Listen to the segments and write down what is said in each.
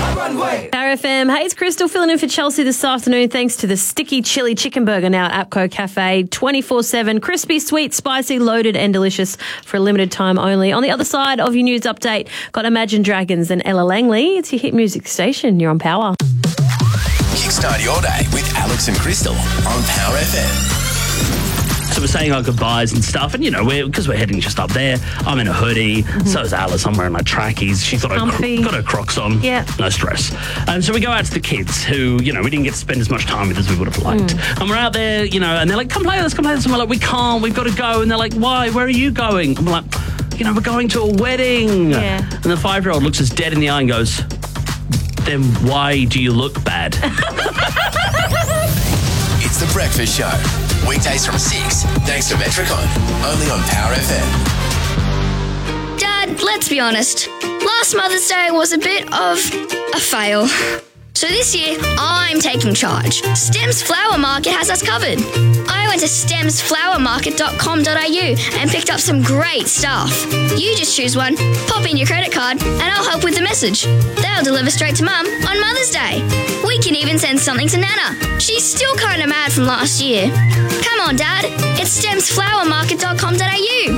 Power FM. Hey, it's Crystal filling in for Chelsea this afternoon thanks to the Sticky Chili Chicken Burger now at APCO Cafe 24/7. Crispy, sweet, spicy, loaded and delicious for a limited time only. On the other side of your news update, got Imagine Dragons and Ella Langley. It's your hit music station. You're on Power. Kickstart your day with Alex and Crystal on Power FM. So we're saying our goodbyes and stuff, and because we're heading just up there. I'm in a hoodie, so is Alice. I'm wearing my trackies. She's got her Crocs on. Yeah. No stress. So we go out to the kids who, we didn't get to spend as much time with as we would have liked. And we're out there, and they're like, come play with us. And we're like, we can't, we've got to go. And they're like, why? Where are you going? And we're like, we're going to a wedding. Yeah. And the 5-year-old looks us dead in the eye and goes, then why do you look bad? It's The Breakfast Show. Weekdays from 6, thanks to Metricon. Only on Power FM. Dad, let's be honest. Last Mother's Day was a bit of a fail. So this year, I'm taking charge. Stems Flower Market has us covered. I went to stemsflowermarket.com.au and picked up some great stuff. You just choose one, pop in your credit card, and I'll help with the message. They'll deliver straight to Mum on Mother's Day. We can even send something to Nana. She's still kind of mad from last year. Come on, Dad. It's stemsflowermarket.com.au.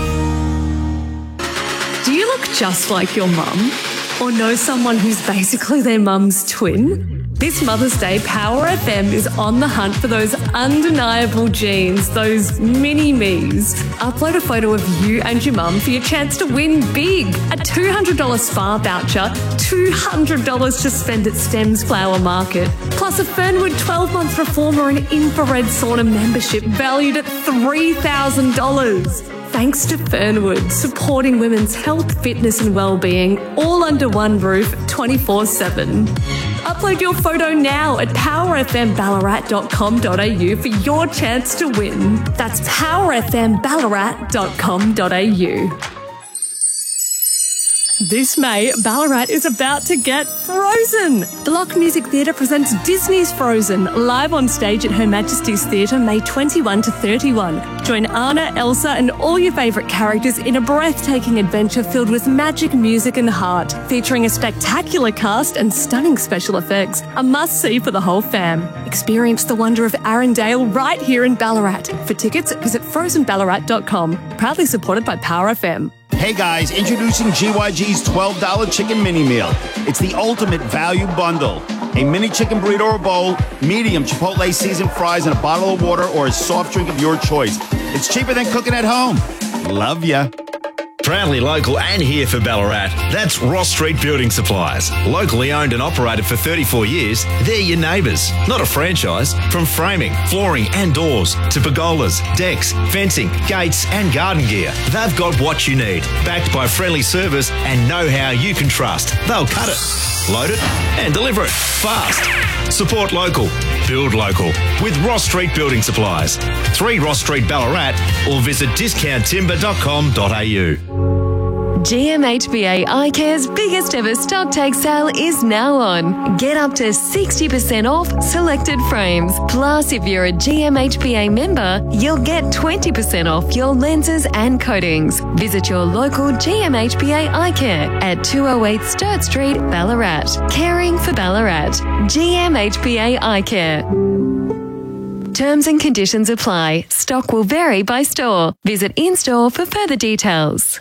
Do you look just like your mum? Or know someone who's basically their mum's twin? This Mother's Day, Power FM is on the hunt for those undeniable genes, those mini-me's. Upload a photo of you and your mum for your chance to win big. A $200 spa voucher, $200 to spend at Stems Flower Market, plus a Fernwood 12-month reformer and infrared sauna membership valued at $3,000. Thanks to Fernwood, supporting women's health, fitness and well-being, all under one roof, 24/7. Upload your photo now at powerfmballarat.com.au for your chance to win. That's powerfmballarat.com.au. This May, Ballarat is about to get frozen. The Lock Music Theatre presents Disney's Frozen, live on stage at Her Majesty's Theatre, May 21 to 31. Join Anna, Elsa and all your favourite characters in a breathtaking adventure filled with magic, music and heart, featuring a spectacular cast and stunning special effects. A must-see for the whole fam. Experience the wonder of Arrendale right here in Ballarat. For tickets, visit frozenballarat.com. Proudly supported by Power FM. Hey guys, introducing GYG's $12 chicken mini meal. It's the ultimate value bundle. A mini chicken burrito or bowl, medium Chipotle seasoned fries and a bottle of water or a soft drink of your choice. It's cheaper than cooking at home. Love ya. Proudly local and here for Ballarat. That's Ross Street Building Supplies. Locally owned and operated for 34 years, they're your neighbours, not a franchise. From framing, flooring and doors to pergolas, decks, fencing, gates and garden gear, they've got what you need. Backed by friendly service and know-how you can trust. They'll cut it, load it and deliver it fast. Support local, build local with Ross Street Building Supplies. 3 Ross Street Ballarat or visit discounttimber.com.au. GMHBA iCare's biggest ever stock take sale is now on. Get up to 60% off selected frames. Plus, if you're a GMHBA member, you'll get 20% off your lenses and coatings. Visit your local GMHBA iCare at 208 Sturt Street, Ballarat. Caring for Ballarat. GMHBA iCare. Terms and conditions apply. Stock will vary by store. Visit in-store for further details.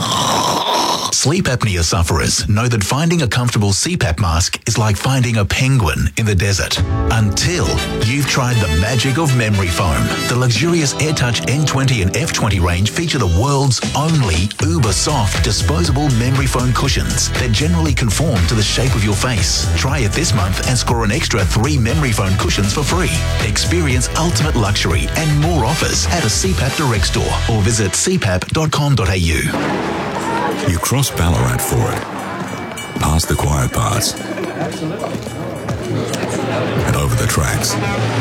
Sleep apnea sufferers know that finding a comfortable CPAP mask is like finding a penguin in the desert. Until you've tried the magic of memory foam. The luxurious AirTouch N20 and F20 range feature the world's only uber soft disposable memory foam cushions that generally conform to the shape of your face. Try it this month and score an extra 3 memory foam cushions for free. Experience ultimate luxury and more offers at a CPAP Direct store or visit cpap.com.au. You cross Ballarat for it, past the quiet parts, and over the tracks.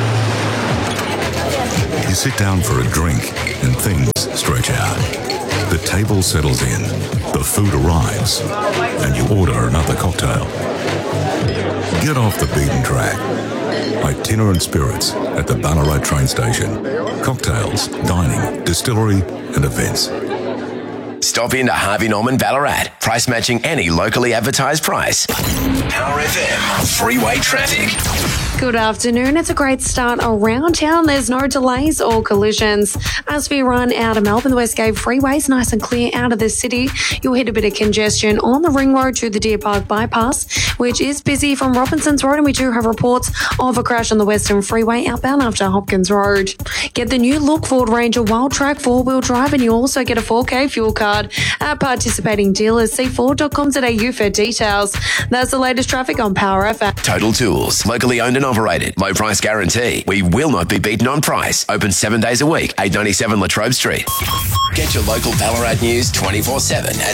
You sit down for a drink and things stretch out. The table settles in, the food arrives, and you order another cocktail. Get off the beaten track. Itinerant Spirits at the Ballarat train station. Cocktails, dining, distillery and events. Stop into Harvey Norman Ballarat. Price matching any locally advertised price. Power FM. Freeway traffic. Good afternoon. It's a great start around town. There's no delays or collisions. As we run out of Melbourne, the Westgate Freeway is nice and clear out of the city. You'll hit a bit of congestion on the Ring Road to the Deer Park Bypass, which is busy from Robinson's Road, and we do have reports of a crash on the Western Freeway outbound after Hopkins Road. Get the new look Ford Ranger Wild Track 4-wheel drive, and you also get a 4K fuel card at participating dealers. See Ford.com.au for details. That's the latest traffic on Power FM. Total Tools. Locally owned and operated. Low price guarantee. We will not be beaten on price. Open 7 days a week. 897 Latrobe Street. Get your local Ballarat news 24/7 at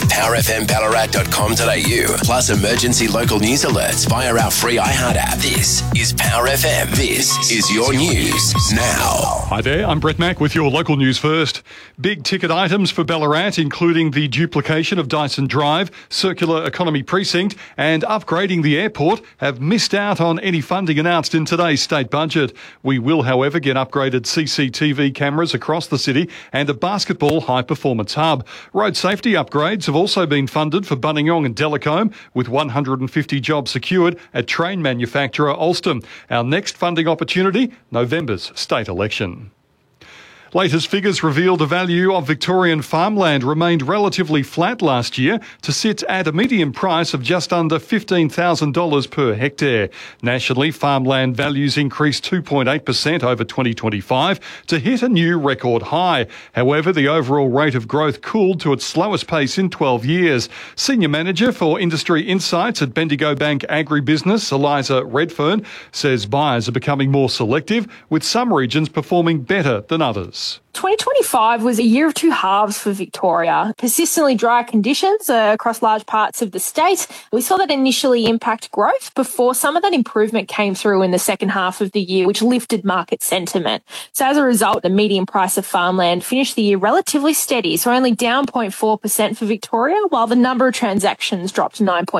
powerfmballarat.com.au. Plus emergency local news alerts via our free iHeart app. This is Power FM. This is your news now. Hi there, I'm Brett Mack with your local news first. Big ticket items for Ballarat, including the duplication of Dyson Drive, Circular Economy Precinct and upgrading the airport, have missed out on any funding announced in today's state budget. We will, however, get upgraded CCTV cameras across the city and a basketball high-performance hub. Road safety upgrades have also been funded for Buninyong and Delacombe, with 150 jobs secured at train manufacturer Alstom. Our next funding opportunity, November's state election. Latest figures reveal the value of Victorian farmland remained relatively flat last year to sit at a median price of just under $15,000 per hectare. Nationally, farmland values increased 2.8% over 2025 to hit a new record high. However, the overall rate of growth cooled to its slowest pace in 12 years. Senior Manager for Industry Insights at Bendigo Bank Agribusiness, Eliza Redfern, says buyers are becoming more selective, with some regions performing better than others. 2025 was a year of two halves for Victoria. Persistently dry conditions across large parts of the state. We saw that initially impact growth before some of that improvement came through in the second half of the year, which lifted market sentiment. So as a result, the median price of farmland finished the year relatively steady, so only down 0.4% for Victoria, while the number of transactions dropped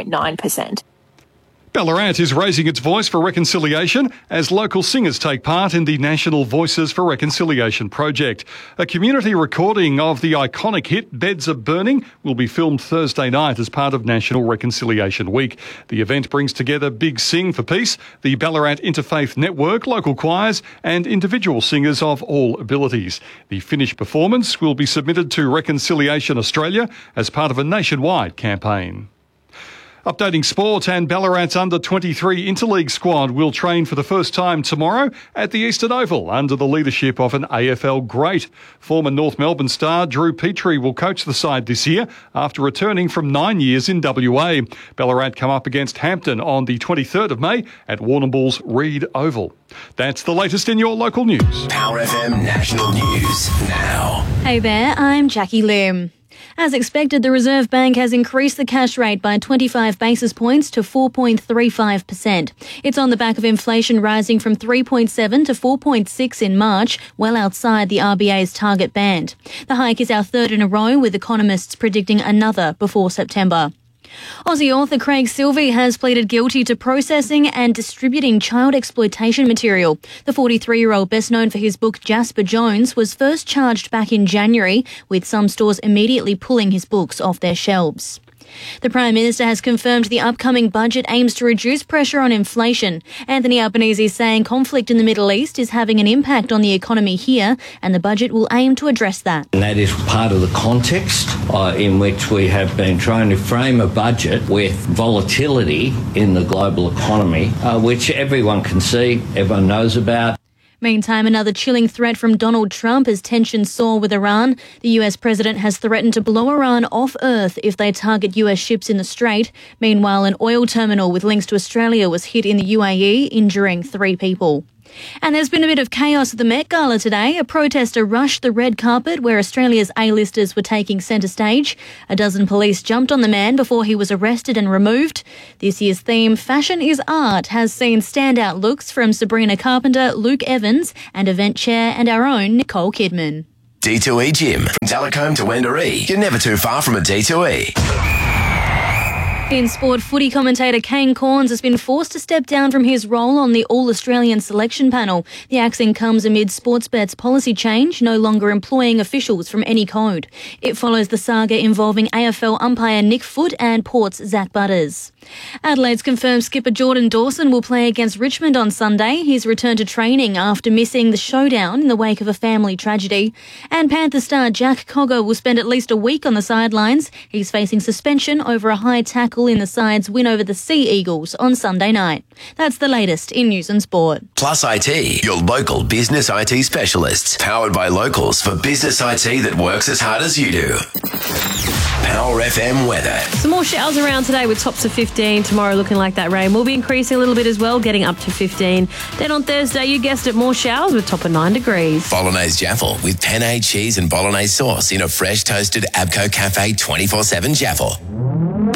9.9%. Ballarat is raising its voice for reconciliation as local singers take part in the National Voices for Reconciliation project. A community recording of the iconic hit Beds Are Burning will be filmed Thursday night as part of National Reconciliation Week. The event brings together Big Sing for Peace, the Ballarat Interfaith Network, local choirs and individual singers of all abilities. The finished performance will be submitted to Reconciliation Australia as part of a nationwide campaign. Updating sport, and Ballarat's under-23 interleague squad will train for the first time tomorrow at the Eastern Oval under the leadership of an AFL great. Former North Melbourne star Drew Petrie will coach the side this year after returning from 9 years in WA. Ballarat come up against Hampton on the 23rd of May at Warrnambool's Reed Oval. That's the latest in your local news. Power FM National News now. Hey there, I'm Jackie Lim. As expected, the Reserve Bank has increased the cash rate by 25 basis points to 4.35%. It's on the back of inflation rising from 3.7 to 4.6 in March, well outside the RBA's target band. The hike is our third in a row, with economists predicting another before September. Aussie author Craig Silvey has pleaded guilty to processing and distributing child exploitation material. The 43-year-old, best known for his book Jasper Jones, was first charged back in January, with some stores immediately pulling his books off their shelves. The Prime Minister has confirmed the upcoming budget aims to reduce pressure on inflation. Anthony Albanese is saying conflict in the Middle East is having an impact on the economy here, and the budget will aim to address that. And that is part of the context in which we have been trying to frame a budget with volatility in the global economy, which everyone can see, everyone knows about. Meantime, another chilling threat from Donald Trump as tensions soar with Iran. The US president has threatened to blow Iran off Earth if they target US ships in the Strait. Meanwhile, an oil terminal with links to Australia was hit in the UAE, injuring 3 people. And there's been a bit of chaos at the Met Gala today. A protester rushed the red carpet where Australia's A-listers were taking centre stage. A dozen police jumped on the man before he was arrested and removed. This year's theme, Fashion is Art, has seen standout looks from Sabrina Carpenter, Luke Evans and event chair and our own Nicole Kidman. D2E Gym. From Delacombe to Wendouree, you're never too far from a D2E. In sport, footy commentator Kane Cornes has been forced to step down from his role on the All-Australian selection panel. The axing comes amid Sportsbet's policy change, no longer employing officials from any code. It follows the saga involving AFL umpire Nick Foote and Port's Zach Butters. Adelaide's confirmed skipper Jordan Dawson will play against Richmond on Sunday. He's returned to training after missing the showdown in the wake of a family tragedy. And Panther star Jack Cogger will spend at least a week on the sidelines. He's facing suspension over a high tackle in the side's win over the Sea Eagles on Sunday night. That's the latest in news and sport. Plus IT, your local business IT specialists. Powered by Locals for business IT that works as hard as you do. Power FM weather. Some more showers around today with tops of 15. Tomorrow looking like that rain will be increasing a little bit as well, getting up to 15. Then on Thursday, you guessed it, more showers with top of 9 degrees. Bolognese Jaffle with penne cheese and bolognese sauce in a fresh toasted Abco Cafe 24/7 Jaffle.